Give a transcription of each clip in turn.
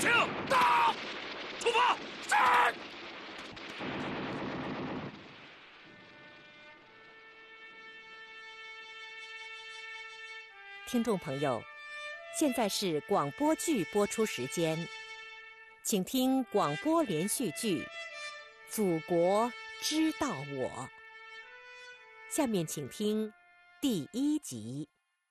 请，到，出发，是。 听众朋友，现在是广播剧播出时间，请听广播连续剧《祖国知道我》。下面请听第1集。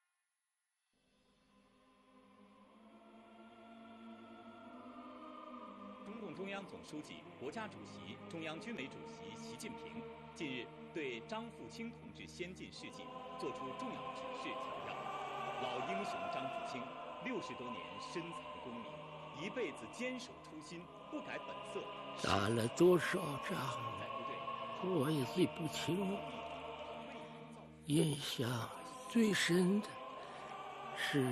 中共中央总书记、国家主席、中央军委主席习近平近日对张富清同志先进事迹作出重要指示强调。老英雄张富清60多年深藏功名，一辈子坚守初心，不改本色。 打了多少仗，我也记不清。印象最深的是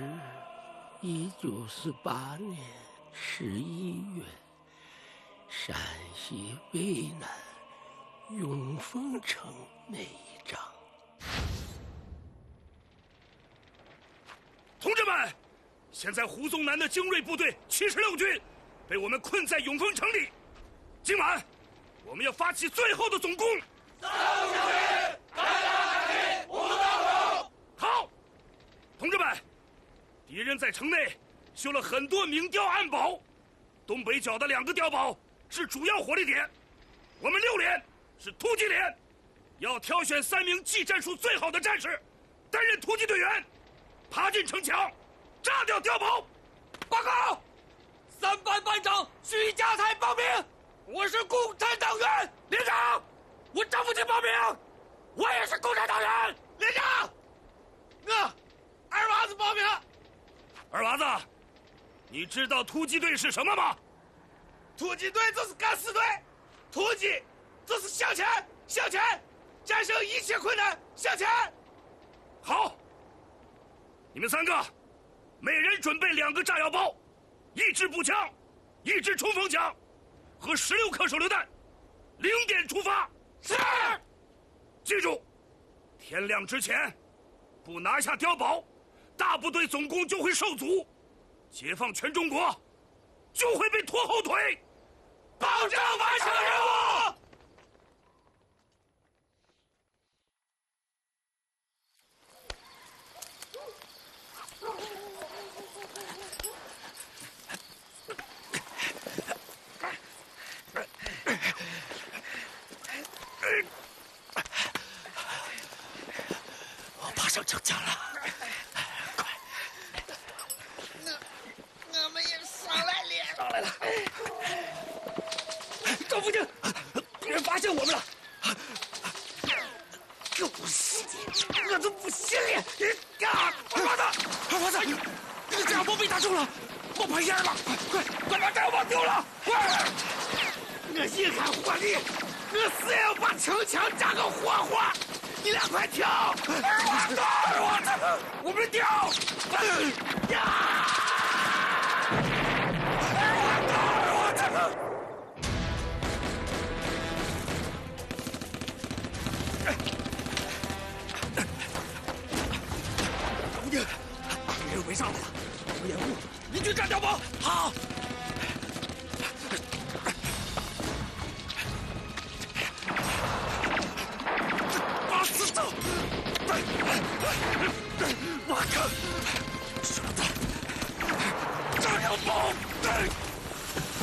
1948年11月，陕西渭南永丰城那一仗。 同志们，现在胡宗南的精锐部队76军被我们困在永丰城里。今晚我们要发起最后的总攻。好，同志们，敌人在城内修了很多明碉暗堡，东北角的2个碉堡是主要火力点，我们6连是突击连，要挑选3名技战术最好的战士担任突击队员，爬进城墙，炸掉碉堡。报告，3班班长徐家才报名，我是共产党员。连长，我张富清报名，我也是共产党员。连长，我二娃子报名。二娃子，你知道突击队是什么吗？突击队就是敢死队，突击就是向前，向前，战胜一切困难，向前。好，你们3个，每人准备2个炸药包，1支步枪，1支冲锋枪，和16颗手榴弹，0点出发。是。记住，天亮之前不拿下碉堡，大部队总攻就会受阻，解放全中国就会被拖后腿，保证完成任务。 我爬上城墙了，快！ 我们也上来了。 上来了。张富清，敌人发现我们了。狗屎！我都不信了！二娃子，那个炸药包被打中了，冒白烟了！快把炸药包丢了！快！我一看火力，我死也要把城墙炸个活活！你俩快跳！二娃子，我们跳！呀！二娃子！敌人围上来了，我掩护，你去炸碉堡。好。把死走！我靠！手榴弹！炸碉堡！